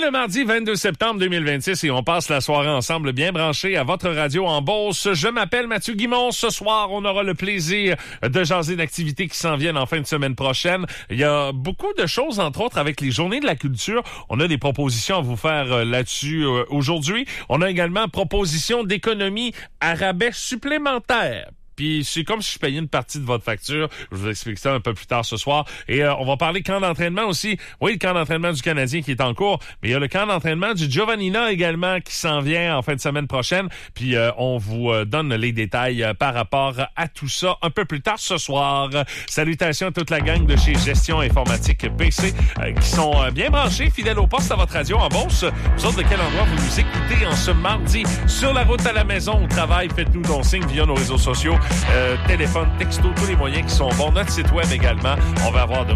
le mardi 22 septembre 2026 et on passe la soirée ensemble bien branchés à votre radio en Beauce. Je m'appelle Mathieu Guimond. Ce soir, on aura le plaisir de jaser d'activités qui s'en viennent en fin de semaine prochaine. Il y a beaucoup de choses, entre autres, avec les Journées de la culture. On a des propositions à vous faire là-dessus aujourd'hui. On a également propositions d'économie à rabais supplémentaires. Puis c'est comme si je payais une partie de votre facture. Je vous explique ça un peu plus tard ce soir. Et on va parler camp d'entraînement aussi. Oui, le camp d'entraînement du Canadien qui est en cours, mais il y a le camp d'entraînement du Giovannina également qui s'en vient en fin de semaine prochaine. Puis on vous donne les détails par rapport à tout ça un peu plus tard ce soir. Salutations à toute la gang de chez Gestion Informatique PC qui sont bien branchés, fidèles au poste à votre radio en Beauce. Vous autres, de quel endroit vous nous écoutez en ce mardi? Sur la route, à la maison, au travail, faites-nous donc signe via nos réseaux sociaux. Téléphone, texto, tous les moyens qui sont bons. Notre site web également. On va avoir de